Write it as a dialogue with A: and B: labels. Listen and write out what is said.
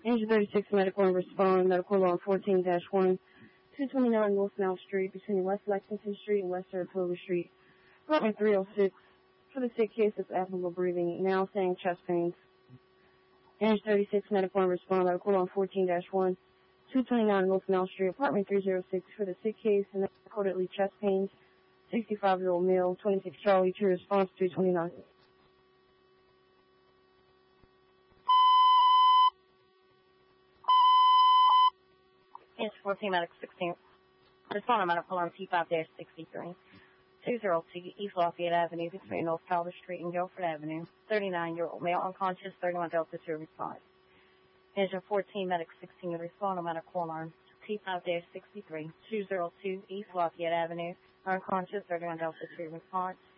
A: Engine 36 medical and respond. Medical alarm 14-1, 229 North Mount Street between West Lexington Street and West Saratoga Street. Apartment 306. For the sick case of abnormal breathing, now saying chest pains. Engine 36 medical and respond. Medical alarm 14-1, 229 North Mount Street. Apartment 306. For the sick case and reportedly chest pains. 65-year-old male, 26 Charlie, true response 229.
B: Inch 14 medic 16. Respond on medical alarm T5-63. 202 East Lafayette Avenue between North Calvert Street and Guilford Avenue. 39-year-old male unconscious, 31 Delta 2 response. Engine 14 medic 16. Respond on medical alarm T5-63. 202 East Lafayette Avenue. Unconscious, 31 Delta 2 response.